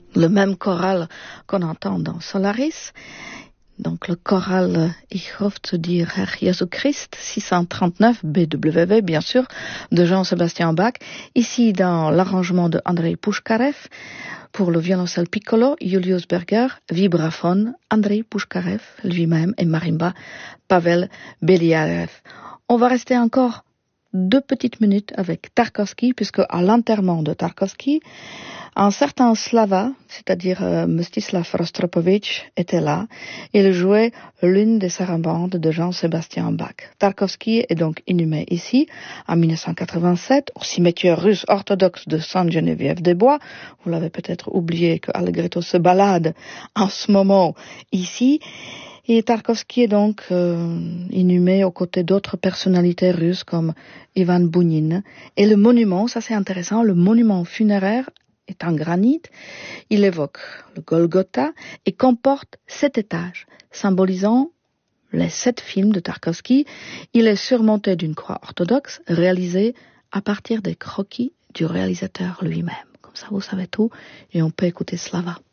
le même choral qu'on entend dans Solaris. Donc le choral Ich hoffe zu dir, Herr Jesu Christ, 639 BWV, bien sûr, de Jean-Sébastien Bach. Ici, dans l'arrangement de Andrei Pushkarev, pour le violoncelle piccolo, Julius Berger, vibraphone, Andrei Pushkarev lui-même, et marimba, Pavel Beliaev. On va rester encore 2 petites minutes avec Tarkovsky, puisque à l'enterrement de Tarkovsky, un certain Slava, c'est-à-dire Mstislav Rostropovitch, était là. Il jouait l'une des sarabandes de Jean-Sébastien Bach. Tarkovsky est donc inhumé ici, en 1987, au cimetière russe orthodoxe de Sainte-Geneviève-des-Bois. Vous l'avez peut-être oublié que Allegretto se balade en ce moment ici. Et Tarkovsky est donc inhumé aux côtés d'autres personnalités russes comme Ivan Bounin. Et le monument, ça c'est intéressant, le monument funéraire est en granit. Il évoque le Golgotha et comporte 7 étages, symbolisant les 7 films de Tarkovsky. Il est surmonté d'une croix orthodoxe réalisée à partir des croquis du réalisateur lui-même. Comme ça, vous savez tout et on peut écouter Slava.